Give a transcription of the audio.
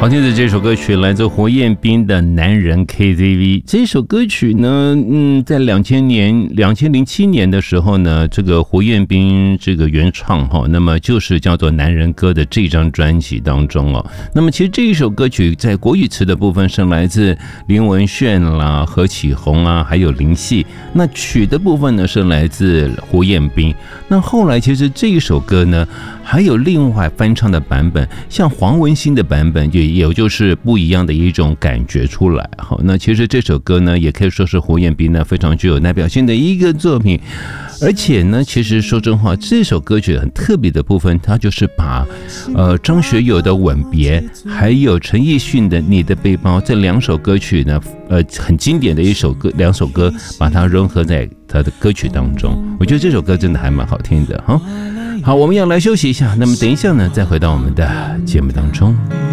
好听的这首歌曲来自胡彦斌的《男人 KTV》。这首歌曲呢，在2007年的时候呢，这个胡彦斌这个原唱哈，那么就是叫做《男人歌》的这张专辑当中哦。那么其实这一首歌曲在国语词的部分是来自林文炫啦、何启宏啊，还有林夕。那曲的部分呢是来自胡彦斌。那后来其实这一首歌呢，还有另外翻唱的版本，像黄文兴的版本也就是不一样的一种感觉出来。好，那其实这首歌呢，也可以说是胡彦斌呢非常具有代表性的一个作品。而且呢，其实说真话，这首歌曲很特别的部分，它就是把张学友的《吻别》还有陈奕迅的《你的背包》这两首歌曲呢，很经典的两首歌，把它融合在他的歌曲当中。我觉得这首歌真的还蛮好听的哈。好，我们要来休息一下，那么等一下呢，再回到我们的节目当中。